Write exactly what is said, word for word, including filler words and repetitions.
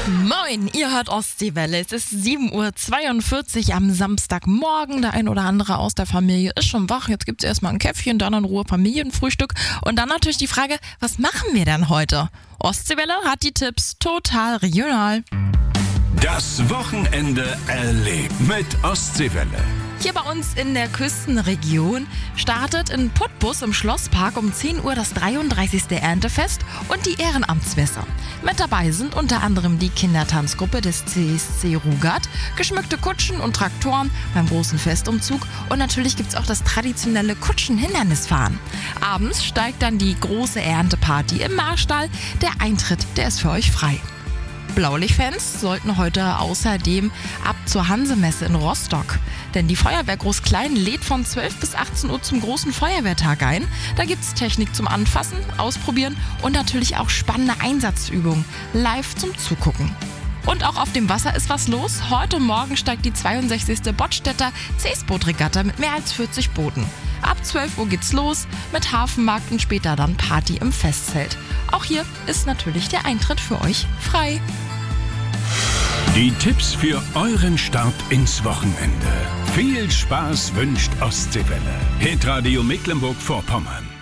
Moin, ihr hört Ostseewelle. Es ist sieben Uhr zweiundvierzig am Samstagmorgen. Der ein oder andere aus der Familie ist schon wach. Jetzt gibt es erstmal ein Käffchen, dann in Ruhe Familienfrühstück. Und dann natürlich die Frage, was machen wir denn heute? Ostseewelle hat die Tipps total regional. Das Wochenende erlebt mit Ostseewelle. Hier bei uns in der Küstenregion startet in Putbus im Schlosspark um zehn Uhr das dreiunddreißigste Erntefest und die Ehrenamtsmesse. Mit dabei sind unter anderem die Kindertanzgruppe des C S C Rugat, geschmückte Kutschen und Traktoren beim großen Festumzug und natürlich gibt es auch das traditionelle Kutschenhindernisfahren. Abends steigt dann die große Ernteparty im Marstall. Der Eintritt, der ist für euch frei. Blaulichtfans sollten heute außerdem ab zur Hansemesse in Rostock. Denn die Feuerwehr Groß-Klein lädt von zwölf bis achtzehn Uhr zum großen Feuerwehrtag ein. Da gibt es Technik zum Anfassen, Ausprobieren und natürlich auch spannende Einsatzübungen live zum Zugucken. Und auch auf dem Wasser ist was los. Heute Morgen steigt die zweiundsechzigste Bodstedter Seesbootregatta mit mehr als vierzig Booten. Ab zwölf Uhr geht's los mit Hafenmarkt und später dann Party im Festzelt. Auch hier ist natürlich der Eintritt für euch frei. Die Tipps für euren Start ins Wochenende. Viel Spaß wünscht Ostseewelle. Hitradio Mecklenburg-Vorpommern.